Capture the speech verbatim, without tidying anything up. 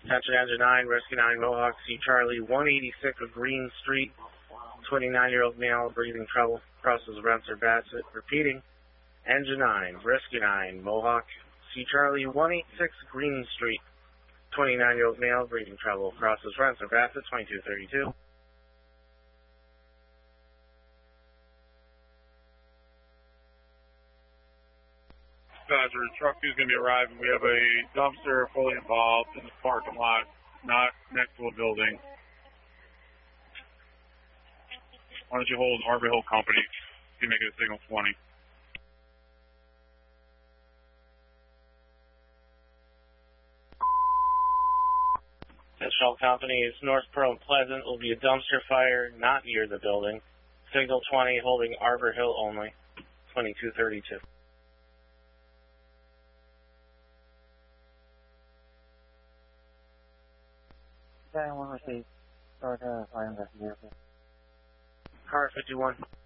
Attention Engine nine, Rescue nine, Mohawk, C Charlie, one eighty-six of Green Street, twenty-nine-year-old male, breathing trouble, crosses Rensselaer Bassett. Repeating, Engine nine, Rescue nine, Mohawk, C Charlie, one eighty-six Green Street, twenty-nine-year-old male, breathing trouble, crosses Rensselaer Bassett, twenty-two thirty-two. Badger, truck two is going to be arriving. We have a dumpster fully involved in the parking lot, not next to a building. Why don't you hold Arbor Hill Company? You make it a signal twenty. Shell Company is North Pearl and Pleasant. Will be a dumpster fire not near the building. Signal twenty, holding Arbor Hill only. twenty-two thirty-two. Okay, one received. Start uh, fire investigation. Car fifty-one.